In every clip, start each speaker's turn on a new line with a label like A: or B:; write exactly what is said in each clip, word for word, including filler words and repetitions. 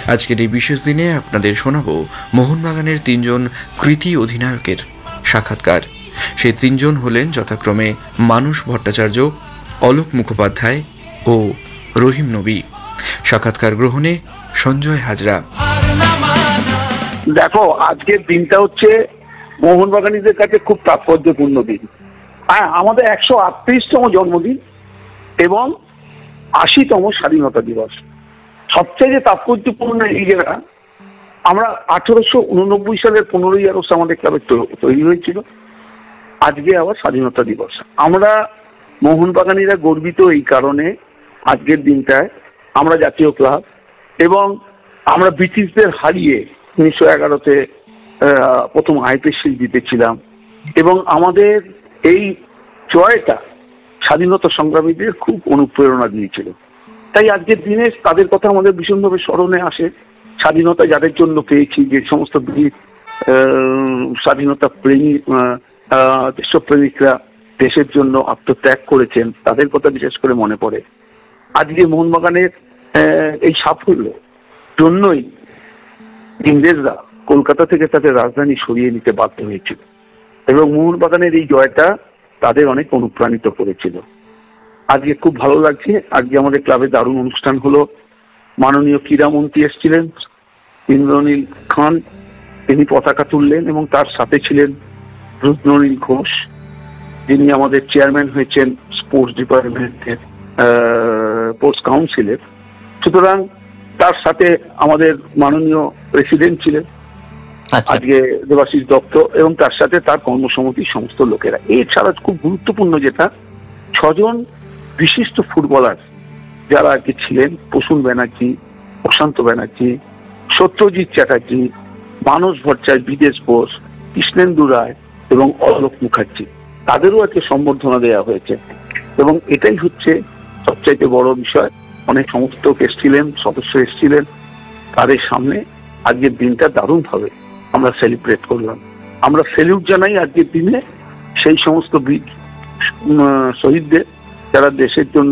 A: আজকের এই বিশেষ দিনে আপনাদের শোনাবো মোহনবাগানের তিনজন কৃতি অধিনায়কের সাক্ষাৎকার। সেই তিনজন হলেন যথাক্রমে মানুষ ভট্টাচার্য, অলোক মুখোপাধ্যায় ও রহিম নবী। সাক্ষাৎকার গ্রহণে সঞ্জয় হাজরা।
B: দেখো, আজকের দিনটা হচ্ছে মোহনবাগানীদের কাছে খুব তাৎপর্যপূর্ণ দিন। হ্যাঁ, আমাদের একশো আটত্রিশতম জন্মদিন এবং আশিতম স্বাধীনতা দিবস। সবচেয়ে তাৎপর্যপূর্ণ এই জায়গা, আমরা আঠারোশো উননব্বই সালের পনেরোই আগস্ট আমাদের ক্লাবে তৈরি হয়েছিল। আজকে আবার স্বাধীনতা দিবস। আমরা মোহনবাগানীরা গর্বিত এই কারণে, আজকের দিনটায় আমরা জাতীয় ক্লাব এবং আমরা ব্রিটিশদের হারিয়ে উনিশশো এগারোতে প্রথম আইপিএল জিতেছিলাম এবং আমাদের এই জয়টা স্বাধীনতা সংগ্রামীদের খুব অনুপ্রেরণা দিয়েছিল। তাই আজকের দিনে তাদের কথা আমাদের ভীষণভাবে স্মরণে আসে। স্বাধীনতা যাদের জন্য পেয়েছি, যে সমস্ত বীর স্বাধীনতা প্রেমী দেশপ্রেমিকরা দেশের জন্য আত্মত্যাগ করেছেন, তাদের কথা বিশেষ করে মনে পড়ে। আজকে মোহনবাগানের এই সাফল্য জন্যই ইংরেজরা কলকাতা থেকে তাদের রাজধানী সরিয়ে নিতে বাধ্য হয়েছিল এবং মোহনবাগানের এই জয়টা তাদের অনেক অনুপ্রাণিত করেছিল। আজকে খুব ভালো লাগছে। আজকে আমাদের ক্লাবে দারুণ অনুষ্ঠান হলো। মাননীয় ক্রীড়ামন্ত্রী এসেছিলেন ইন্দ্রনীল খান, তিনি পতাকা তুললেন এবং তার সাথে ছিলেন রুদ্রনীল ঘোষ, যিনি আমাদের চেয়ারম্যান হয়েছেন স্পোর্টস ডিপার্টমেন্টের স্পোর্টস কাউন্সিলের। সুতরাং তার সাথে আমাদের মাননীয় প্রেসিডেন্ট ছিলেন আজকে দেবাশিস দত্ত এবং তার সাথে তার কর্মসমিতির সমস্ত লোকেরা। এছাড়া খুব গুরুত্বপূর্ণ যেটা, ছজন বিশিষ্ট ফুটবলার যারা আজকে ছিলেন, প্রসূন ব্যানার্জি, প্রশান্ত ব্যানার্জি, সত্যজিৎ চ্যাটার্জি, মানস ভট্টাচার্য, বিদেশ বোস, কৃষ্ণেন্দু রায় এবং অলোক মুখার্জি, তাদেরও আজকে সম্বর্ধনা দেওয়া হয়েছে এবং এটাই হচ্ছে সবচাইতে বড় বিষয়। অনেক সমর্থক এসেছিলেন, সদস্য এসেছিলেন, তাদের সামনে আজকের দিনটা দারুণভাবে আমরা সেলিব্রেট করলাম। আমরা সেলিউট জানাই আজকের দিনে সেই সমস্ত বীর শহীদদের যারা দেশের জন্য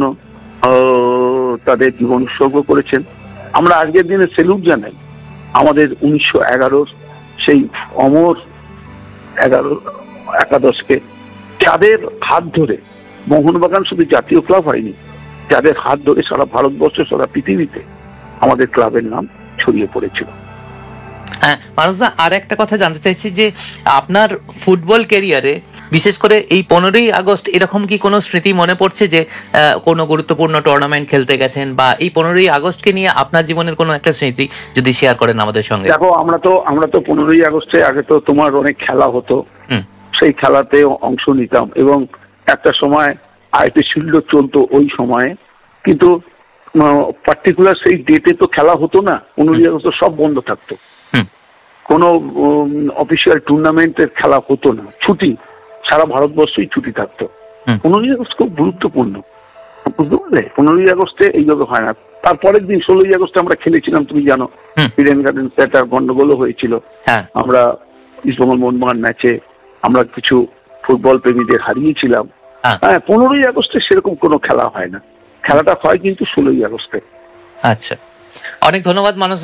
B: তাদের জীবন উৎসর্গ করেছেন। আমরা আজকের দিনে সেলুট জানাই আমাদের উনিশশো এগারোর সেই অমর এগারো একাদশকে, যাদের হাত ধরে মোহনবাগান শুধু জাতীয় ক্লাব হয়নি, যাদের হাত ধরে সারা ভারতবর্ষ, সারা পৃথিবীতে আমাদের ক্লাবের নাম ছড়িয়ে পড়েছিল।
C: হ্যাঁ মানুষদা, আর একটা কথা জানতে চাইছি যে আপনার ফুটবল ক্যারিয়ারে বিশেষ করে এই পনেরোই আগস্ট এরকম কি কোনো স্মৃতি মনে পড়ছে যে কোনো গুরুত্বপূর্ণ টুর্নামেন্ট খেলতে গেছেন, বা এই পনেরোই আগস্টকে নিয়ে আপনার জীবনের কোনো একটা স্মৃতি যদি শেয়ার করেন আমাদের সঙ্গে?
B: দেখো, আমরা তো আমরা তো পনেরোই আগস্টে আগে তো তোমার অনেক খেলা হতো, সেই খেলাতে অংশ নিতাম এবং একটা সময় আইপি শিল্ড চলতো ওই সময়ে, কিন্তু পার্টিকুলার সেই ডেটে তো খেলা হতো না। পনেরোই আগস্ট সব বন্ধ থাকতো, কোনো অফিসিয়াল টুর্নামেন্টের খেলা হতো না, ছুটি, সারা ভারতবর্ষই ছুটি থাকতো। পনেরোই আগস্ট খুব গুরুত্বপূর্ণ, বুঝতে পারলে? পনেরোই আগস্টে এইভাবে হয় না। তারপরের দিন ষোলোই আগস্টে আমরা খেলেছিলাম, তুমি জানো, ইডেন গার্ডেন্স একটা গন্ডগোলও হয়েছিল। আমরা ইস্টবেঙ্গল মোহনবাগান ম্যাচে আমরা কিছু ফুটবল প্রেমীদের হারিয়েছিলাম। হ্যাঁ, পনেরোই আগস্টে সেরকম কোনো খেলা হয় না, খেলাটা হয় কিন্তু ষোলোই আগস্টে।
C: আচ্ছা, অনেক ধন্যবাদ মানুষ।